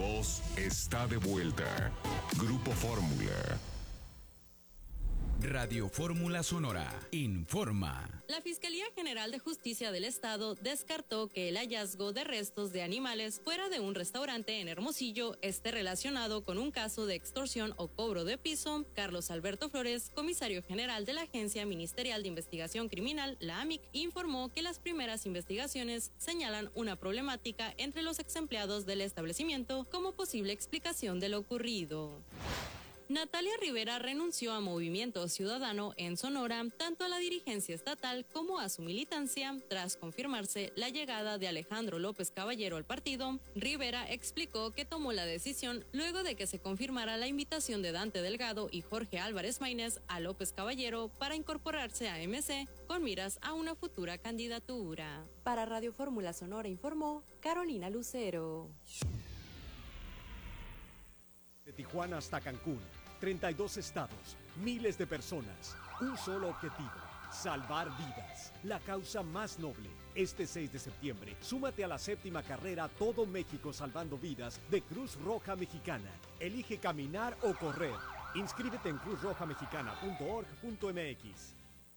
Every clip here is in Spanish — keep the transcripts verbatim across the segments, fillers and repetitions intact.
voz está de vuelta. Grupo Fórmula. Radio Fórmula Sonora informa. La Fiscalía General de Justicia del Estado descartó que el hallazgo de restos de animales fuera de un restaurante en Hermosillo esté relacionado con un caso de extorsión o cobro de piso. Carlos Alberto Flores, comisario general de la Agencia Ministerial de Investigación Criminal, la A M I C, informó que las primeras investigaciones señalan una problemática entre los exempleados del establecimiento como posible explicación de lo ocurrido. Natalia Rivera renunció a Movimiento Ciudadano en Sonora, tanto a la dirigencia estatal como a su militancia, tras confirmarse la llegada de Alejandro López Caballero al partido. Rivera explicó que tomó la decisión luego de que se confirmara la invitación de Dante Delgado y Jorge Álvarez Maínez a López Caballero para incorporarse a M C con miras a una futura candidatura. Para Radio Fórmula Sonora informó Carolina Lucero. De Tijuana hasta Cancún, treinta y dos estados, miles de personas, un solo objetivo, salvar vidas, la causa más noble. Este seis de septiembre, súmate a la séptima carrera Todo México Salvando Vidas de Cruz Roja Mexicana. Elige caminar o correr. Inscríbete en cruz roja mexicana punto org punto m x.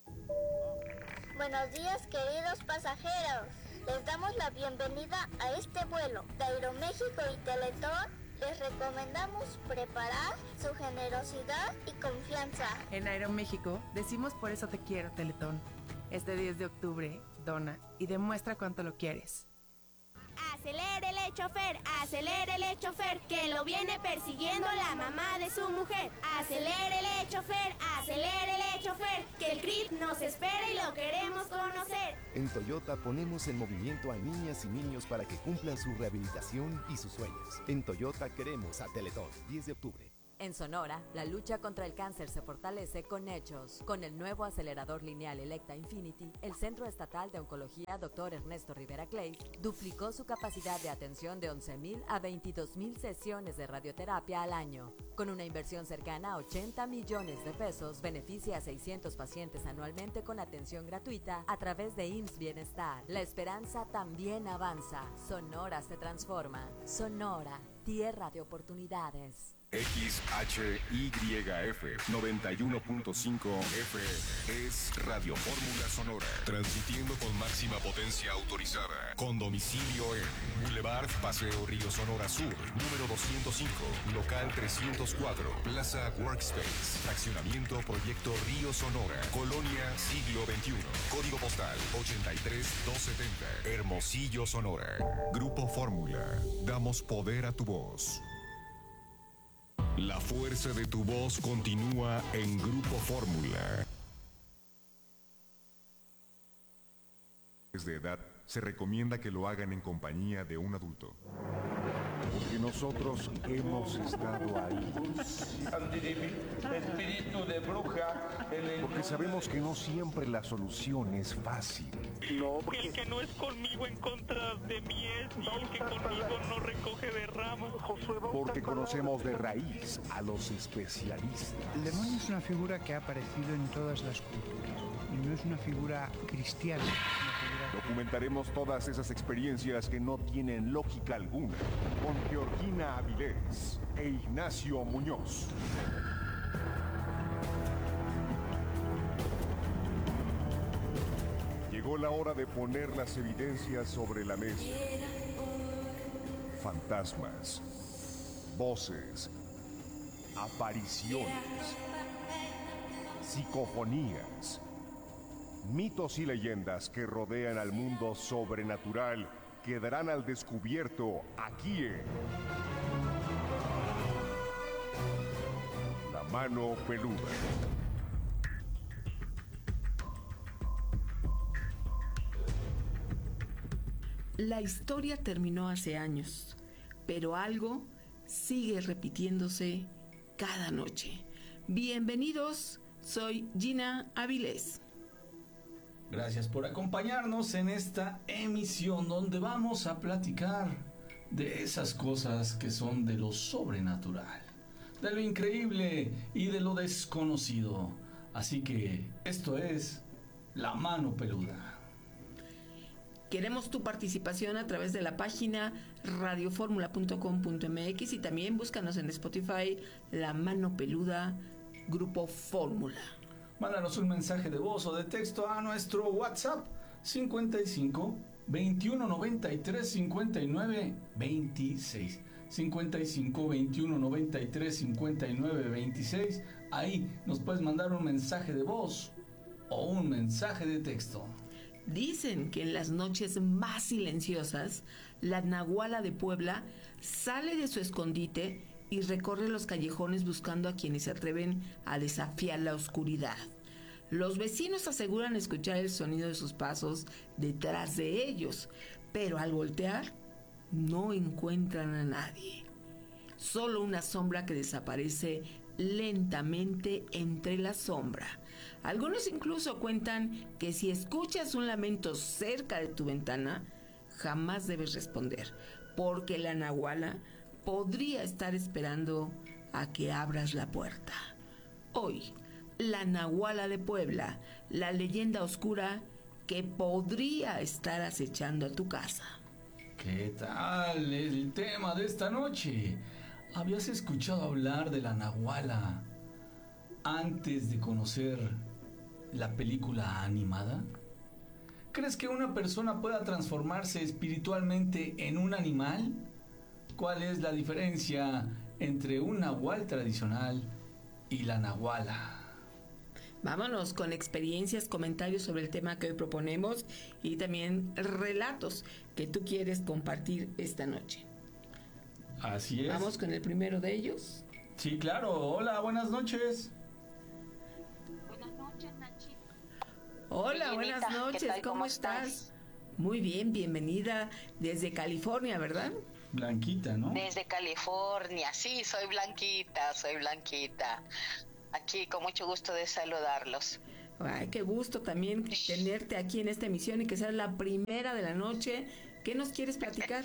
Buenos días, queridos pasajeros. Les damos la bienvenida a este vuelo de Aeroméxico y Teletón. Les recomendamos preparar su generosidad y confianza. En Aeroméxico decimos por eso te quiero, Teletón. Este diez de octubre, dona y demuestra cuánto lo quieres. Acelérele, chofer, acelérele, chofer, que lo viene persiguiendo la mamá de su mujer. Acelérele, chofer, acelérele, chofer, que el C R I T nos espera y lo queremos conocer. En Toyota ponemos en movimiento a niñas y niños para que cumplan su rehabilitación y sus sueños. En Toyota queremos a Teletón, diez de octubre. En Sonora, la lucha contra el cáncer se fortalece con hechos. Con el nuevo acelerador lineal Electa Infinity, el Centro Estatal de Oncología doctor Ernesto Rivera Clay duplicó su capacidad de atención de once mil a veintidós mil sesiones de radioterapia al año. Con una inversión cercana a ochenta millones de pesos, beneficia a seiscientos pacientes anualmente con atención gratuita a través de I M S S Bienestar. La esperanza también avanza. Sonora se transforma. Sonora, tierra de oportunidades. X H Y F noventa y uno punto cinco F M es Radio Fórmula Sonora, transmitiendo con máxima potencia autorizada, con domicilio en Boulevard Paseo Río Sonora Sur, número doscientos cinco, local trescientos cuatro, Plaza Workspace, fraccionamiento Proyecto Río Sonora, Colonia Siglo veintiuno, código postal ochenta y tres doscientos setenta, Hermosillo, Sonora. Grupo Fórmula, damos poder a tu voz. La fuerza de tu voz continúa en Grupo Fórmula. De edad, se recomienda que lo hagan en compañía de un adulto. Porque nosotros hemos estado ahí. Espíritu de bruja. Porque sabemos que no siempre la solución es fácil. No, porque el que no es conmigo en contra de mí es, y el que conmigo no recoge de ramas. Porque conocemos de raíz a los especialistas. El demonio es una figura que ha aparecido en todas las culturas y no es una figura cristiana. Documentaremos todas esas experiencias que no tienen lógica alguna con Georgina Avilés e Ignacio Muñoz. Llegó la hora de poner las evidencias sobre la mesa. Fantasmas, voces, apariciones, psicofonías, mitos y leyendas que rodean al mundo sobrenatural quedarán al descubierto aquí en La Mano Peluda. La historia terminó hace años, pero algo sigue repitiéndose cada noche. Bienvenidos, soy Gina Avilés. Gracias por acompañarnos en esta emisión donde vamos a platicar de esas cosas que son de lo sobrenatural, de lo increíble y de lo desconocido. Así que esto es La Mano Peluda. Queremos tu participación a través de la página radioformula punto com punto m x y también búscanos en Spotify, La Mano Peluda, Grupo Fórmula. Mándanos un mensaje de voz o de texto a nuestro WhatsApp cincuenta y cinco, veintiuno noventa y tres, cincuenta y nueve, veintiséis. cincuenta y cinco, veintiuno noventa y tres, cincuenta y nueve, veintiséis. Ahí nos puedes mandar un mensaje de voz o un mensaje de texto. Dicen que en las noches más silenciosas, la Nahuala de Puebla sale de su escondite y recorre los callejones buscando a quienes se atreven a desafiar la oscuridad. Los vecinos aseguran escuchar el sonido de sus pasos detrás de ellos, pero al voltear no encuentran a nadie. Solo una sombra que desaparece lentamente entre la sombra. Algunos incluso cuentan que si escuchas un lamento cerca de tu ventana, jamás debes responder, porque la Nahuala podría estar esperando a que abras la puerta. Hoy, la Nahuala de Puebla, la leyenda oscura que podría estar acechando a tu casa. ¿Qué tal el tema de esta noche? ¿Habías escuchado hablar de la Nahuala antes de conocer la película animada? ¿Crees que una persona pueda transformarse espiritualmente en un animal? ¿Cuál es la diferencia entre un nahual tradicional y la nahuala? Vámonos con experiencias, comentarios sobre el tema que hoy proponemos y también relatos que tú quieres compartir esta noche. Así es. Vamos con el primero de ellos. Sí, claro. Hola, buenas noches. Buenas noches, Nachito. Hola, buenas noches. ¿Qué tal? ¿Cómo, ¿Cómo estás? estás? Muy bien, bienvenida desde California, ¿verdad? Blanquita, ¿no? Desde California, sí, soy blanquita, soy blanquita. Aquí con mucho gusto de saludarlos. Ay, qué gusto también tenerte aquí en esta emisión y que sea la primera de la noche. ¿Qué nos quieres platicar?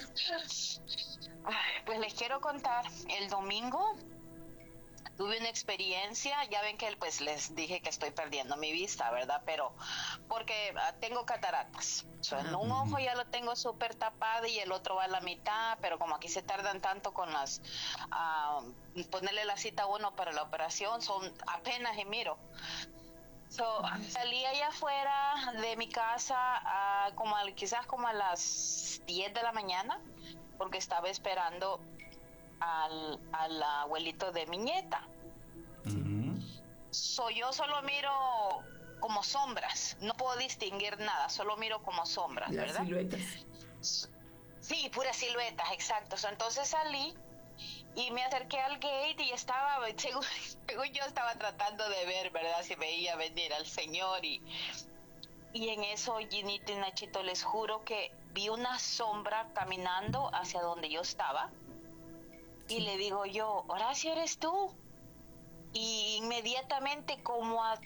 Ay, pues les quiero contar, el domingo tuve una experiencia, ya ven que pues les dije que estoy perdiendo mi vista, ¿verdad? Pero porque uh, tengo cataratas, o sea, en un ojo ya lo tengo súper tapado y el otro va a la mitad, pero como aquí se tardan tanto con las, uh, ponerle la cita a uno para la operación, son apenas y miro. So, salí allá afuera de mi casa uh, como a, quizás como a las diez de la mañana, porque estaba esperando al, al abuelito de mi nieta. Uh-huh. So, yo solo miro como sombras, no puedo distinguir nada, solo miro como sombras, las ¿verdad? Siluetas. Sí, puras siluetas, exacto. So, entonces salí y me acerqué al gate y estaba, según, según yo estaba tratando de ver, ¿verdad? Si veía venir al señor y, y en eso, Ginito y Nachito, les juro que vi una sombra caminando hacia donde yo estaba y le digo yo, Horacio, ¿eres tú? Y inmediatamente como a,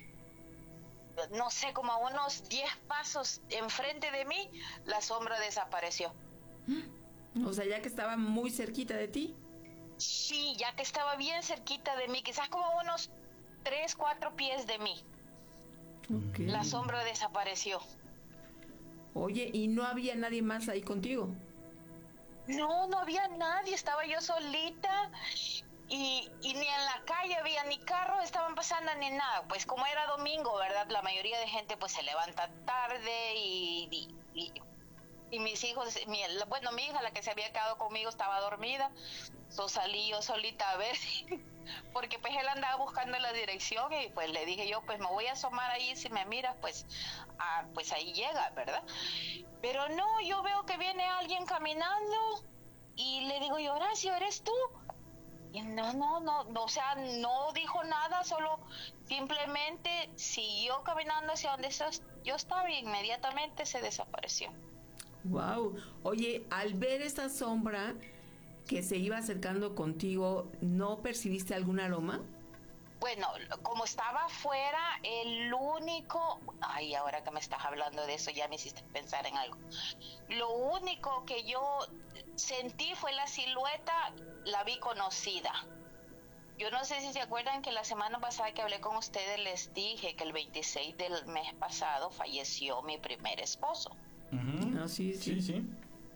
no sé, como a unos diez pasos enfrente de mí, la sombra desapareció. O sea, ya que estaba muy cerquita de ti. Sí, ya que estaba bien cerquita de mí, quizás como a unos tres, cuatro pies de mí. Okay. La sombra desapareció. Oye, ¿y no había nadie más ahí contigo? No, no había nadie, estaba yo solita y, y ni en la calle había ni carros, estaban pasando ni nada. Pues como era domingo, ¿verdad? La mayoría de gente pues se levanta tarde y, y, y, y mis hijos, mi, bueno, mi hija, la que se había quedado conmigo, estaba dormida. So salí yo solita a ver, porque pues él andaba buscando la dirección y pues le dije yo, pues me voy a asomar ahí, si me miras, pues, ah, pues ahí llega, ¿verdad? Pero no, yo veo que viene alguien caminando y le digo yo, Horacio, ¿eres tú? Y no, no, no, no, o sea, no dijo nada, solo simplemente siguió caminando hacia donde yo estaba y inmediatamente se desapareció. Wow. Oye, al ver esta sombra que se iba acercando contigo, ¿no percibiste algún aroma? Bueno, como estaba afuera, el único... Ay, ahora que me estás hablando de eso, ya me hiciste pensar en algo. Lo único que yo sentí fue la silueta, la vi conocida. Yo no sé si se acuerdan que la semana pasada que hablé con ustedes les dije que el veintiséis del mes pasado falleció mi primer esposo. Uh-huh. ¿no? Sí, sí. Sí, sí.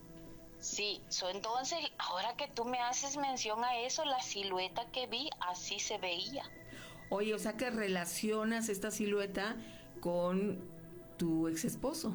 Sí, so, entonces, ahora que tú me haces mención a eso, la silueta que vi, así se veía. Oye, o sea que relacionas esta silueta con tu ex esposo.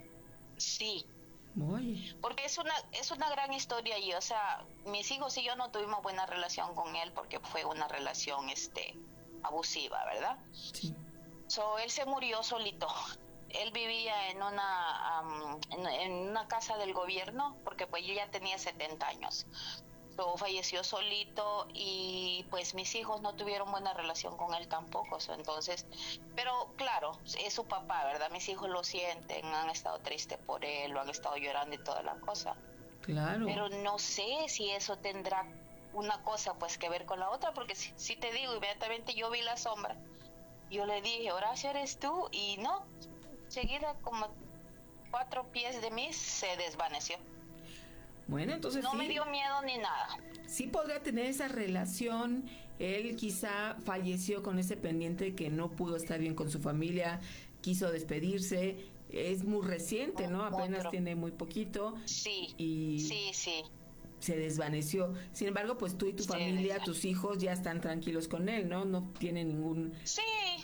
Sí. Oye. Porque es una es una gran historia y, o sea, mis hijos y yo no tuvimos buena relación con él porque fue una relación este abusiva, ¿verdad? Sí. So, él se murió solito. Él vivía en una um, en, en una casa del gobierno porque pues yo ya tenía setenta años. So, falleció solito y pues mis hijos no tuvieron buena relación con él tampoco. So, entonces, pero claro, es su papá, ¿verdad? Mis hijos lo sienten, han estado tristes por él, lo han estado llorando y toda la cosa. Claro. Pero no sé si eso tendrá una cosa pues que ver con la otra, porque si, si te digo, inmediatamente yo vi la sombra. Yo le dije, Horacio, ¿eres tú? Y no, seguida como cuatro pies de mí se desvaneció. Bueno, entonces no sí, me dio miedo ni nada. Sí podría tener esa relación. Él quizá falleció con ese pendiente que no pudo estar bien con su familia, quiso despedirse. Es muy reciente, ¿no? Apenas Otro. tiene muy poquito. Sí, y sí, sí. Se desvaneció. Sin embargo, pues tú y tu Sí, familia, tus hijos ya están tranquilos con él, ¿no? No tienen ningún... Sí,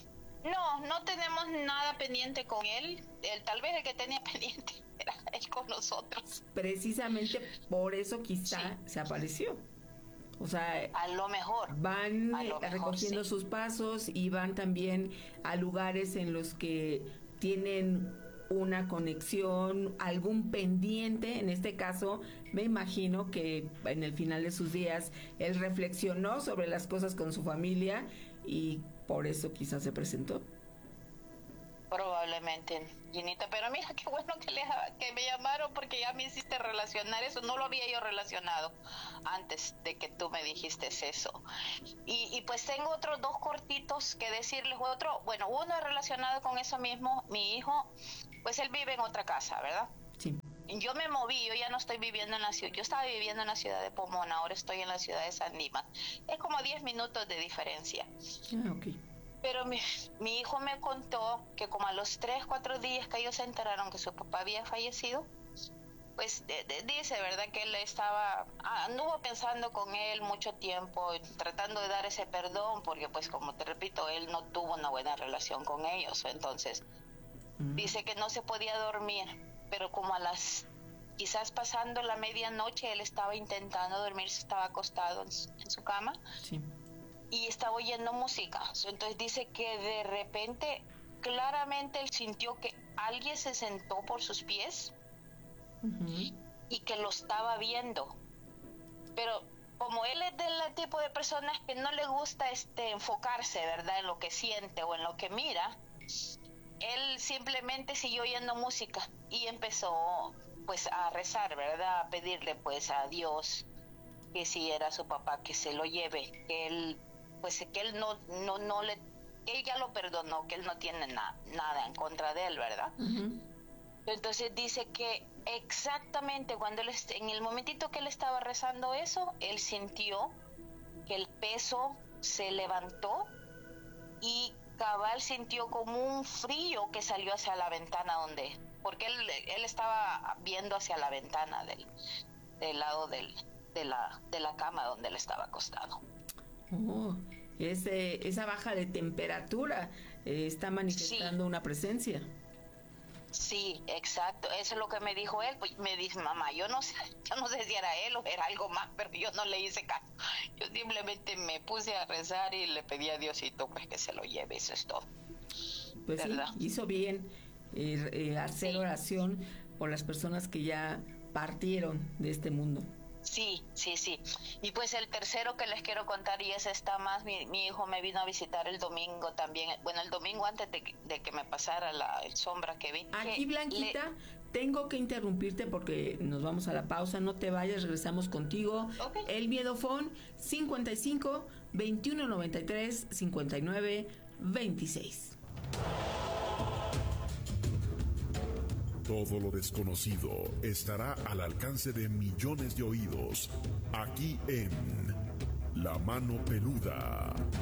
no, no tenemos nada pendiente con él. Él, tal vez el que tenía pendiente era él con nosotros. Precisamente por eso quizá sí. se apareció. O sea, a lo mejor van a lo mejor, recogiendo sí. sus pasos y van también a lugares en los que tienen una conexión, algún pendiente. En este caso, me imagino que en el final de sus días él reflexionó sobre las cosas con su familia y por eso quizás se presentó. Probablemente, Ginita, pero mira qué bueno que, le, que me llamaron porque ya me hiciste relacionar eso, no lo había yo relacionado antes de que tú me dijiste eso. Y, y pues tengo otros dos cortitos que decirles, otro, bueno, uno es relacionado con eso mismo, mi hijo, pues él vive en otra casa, ¿verdad? Sí. Yo me moví, yo ya no estoy viviendo en la ciudad, yo estaba viviendo en la ciudad de Pomona, ahora estoy en la ciudad de San Dimas, es como diez minutos de diferencia. Ah, ok. Pero mi, mi hijo me contó que como a los tres, cuatro días que ellos se enteraron que su papá había fallecido, pues de, de, dice, ¿verdad? Que él estaba, anduvo pensando con él mucho tiempo, tratando de dar ese perdón, porque pues como te repito, él no tuvo una buena relación con ellos, entonces mm. dice que no se podía dormir, pero como a las, quizás pasando la medianoche, él estaba intentando dormir, se estaba acostado en, en su cama. Sí. Y estaba oyendo música. Entonces dice que de repente, claramente él sintió que alguien se sentó por sus pies uh-huh. y que lo estaba viendo. Pero como él es del tipo de personas que no le gusta este enfocarse, ¿verdad?, en lo que siente o en lo que mira, él simplemente siguió oyendo música y empezó pues a rezar, ¿verdad?, a pedirle pues a Dios que si era su papá, que se lo lleve, que él pues que él no no no le que él ya lo perdonó, que él no tiene na, nada en contra de él, ¿verdad? Uh-huh. Entonces dice que exactamente cuando él en el momentito que él estaba rezando eso, él sintió que el peso se levantó y cabal sintió como un frío que salió hacia la ventana donde, porque él él estaba viendo hacia la ventana del del lado del de la de la cama donde él estaba acostado. Oh, ese, esa baja de temperatura eh, está manifestando sí. una presencia. Sí, exacto, eso es lo que me dijo él. Pues me dice, mamá, yo no sé, yo no sé si era él o era algo más, pero yo no le hice caso. Yo simplemente me puse a rezar y le pedí a Diosito pues que se lo lleve, eso es todo. Pues ¿verdad? Sí, hizo bien eh, eh, hacer sí. oración por las personas que ya partieron de este mundo. Sí, sí, sí. Y pues el tercero que les quiero contar, y ese está más, mi, mi hijo me vino a visitar el domingo también, bueno, el domingo antes de, de que me pasara la el sombra que vi. Aquí, que Blanquita, le... tengo que interrumpirte porque nos vamos a la pausa, no te vayas, regresamos contigo. Okay. El Miedofón cincuenta y cinco, veintiuno noventa y tres, cincuenta y nueve, veintiséis. Todo lo desconocido estará al alcance de millones de oídos, aquí en La Mano Peluda.